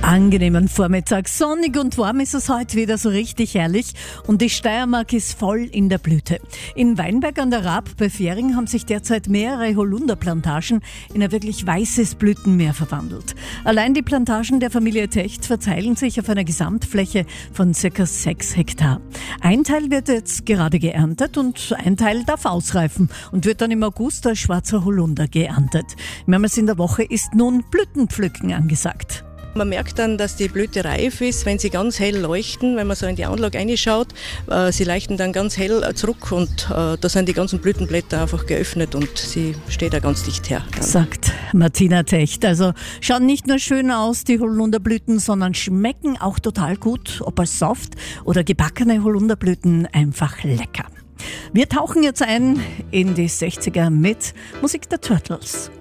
Angenehmen Vormittag. Sonnig und warm ist es heute wieder, so richtig herrlich. Und die Steiermark ist voll in der Blüte. In Weinberg an der Raab bei Fähring haben sich derzeit mehrere Holunderplantagen in ein wirklich weißes Blütenmeer verwandelt. Allein die Plantagen der Familie Techt verteilen sich auf einer Gesamtfläche von ca. 6 Hektar. Ein Teil wird jetzt gerade geerntet und ein Teil darf ausreifen und wird dann im August als schwarzer Holunder geerntet. Mehrmals in der Woche ist nun Blütenpflücken angesagt. Man merkt dann, dass die Blüte reif ist, wenn sie ganz hell leuchten, wenn man so in die Anlage reinschaut. Sie leuchten dann ganz hell zurück und da sind die ganzen Blütenblätter einfach geöffnet und sie steht da ganz dicht her. Sagt Martina Techt. Also schauen nicht nur schön aus, die Holunderblüten, sondern schmecken auch total gut, ob als Saft oder gebackene Holunderblüten, einfach lecker. Wir tauchen jetzt ein in die 60er mit Musik der Turtles.